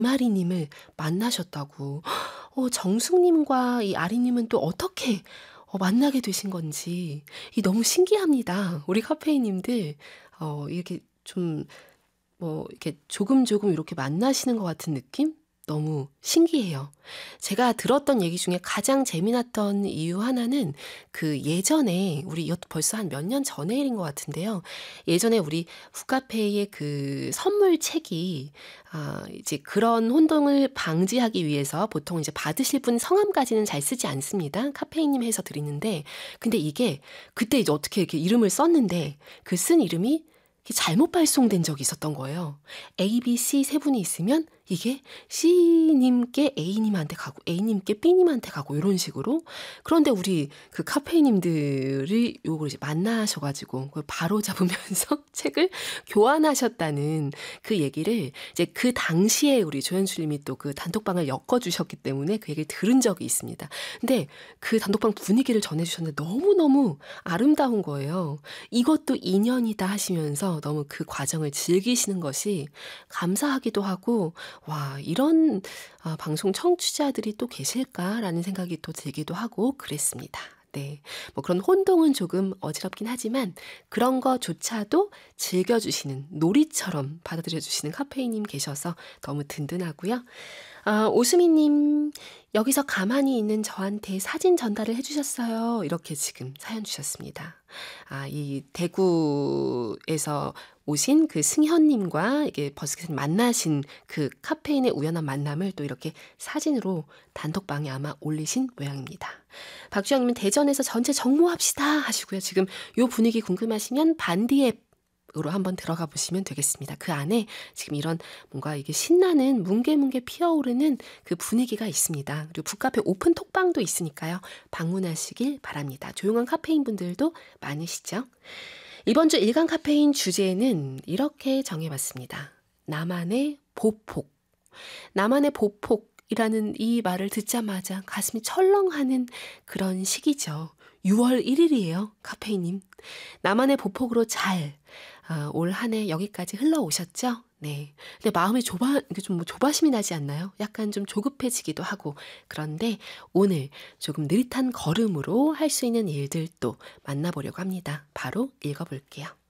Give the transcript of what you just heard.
김아리님을 만나셨다고. 정숙님과 이 아리님은 또 어떻게 만나게 되신 건지 이 너무 신기합니다. 우리 카페인님들 이렇게 좀 이렇게 조금 조금 이렇게 만나시는 것 같은 느낌? 너무 신기해요. 제가 들었던 얘기 중에 가장 재미났던 이유 하나는 그 예전에 우리 이것도 벌써 한 몇 년 전의 일인 것 같은데요. 예전에 우리 후카페의 그 선물 책이 이제 그런 혼동을 방지하기 위해서 보통 이제 받으실 분 성함까지는 잘 쓰지 않습니다. 카페인님 해서 드리는데 근데 이게 그때 이제 어떻게 이렇게 이름을 썼는데 그 쓴 이름이 잘못 발송된 적이 있었던 거예요. A, B, C 세 분이 있으면 이게 C님께 A님한테 가고 A님께 B님한테 가고 이런 식으로. 그런데 우리 그 카페이님들이 요걸 이제 만나셔가지고 그걸 바로 잡으면서 책을 교환하셨다는 그 얘기를 이제 그 당시에 우리 조연출님이 또 그 단톡방을 엮어주셨기 때문에 그 얘기를 들은 적이 있습니다. 근데 그 단톡방 분위기를 전해주셨는데 너무너무 아름다운 거예요. 이것도 인연이다 하시면서 너무 그 과정을 즐기시는 것이 감사하기도 하고 와 이런 방송 청취자들이 또 계실까라는 생각이 또 들기도 하고 그랬습니다. 네, 그런 혼동은 조금 어지럽긴 하지만 그런 거조차도 즐겨주시는 놀이처럼 받아들여주시는 카페인님 계셔서 너무 든든하고요. 오수미님 여기서 가만히 있는 저한테 사진 전달을 해주셨어요. 이렇게 지금 사연 주셨습니다. 이 대구에서 오신 그 승현님과 이게 버스켓을 만나신 그 카페인의 우연한 만남을 또 이렇게 사진으로 단톡방에 아마 올리신 모양입니다. 박주영님은 대전에서 전체 정모합시다 하시고요. 지금 요 분위기 궁금하시면 반디 앱으로 한번 들어가 보시면 되겠습니다. 그 안에 지금 이런 뭔가 이게 신나는 뭉게뭉게 피어오르는 그 분위기가 있습니다. 그리고 북카페 오픈 톡방도 있으니까요. 방문하시길 바랍니다. 조용한 카페인 분들도 많으시죠? 이번 주 일간 카페인 주제는 이렇게 정해봤습니다. 나만의 보폭. 나만의 보폭이라는 이 말을 듣자마자 가슴이 철렁하는 그런 시기죠. 6월 1일이에요. 카페인님. 나만의 보폭으로 잘 올 한 해 여기까지 흘러오셨죠? 네. 근데 마음이 좀 조바심이 나지 않나요? 약간 좀 조급해지기도 하고. 그런데 오늘 조금 느릿한 걸음으로 할 수 있는 일들도 만나보려고 합니다. 바로 읽어볼게요.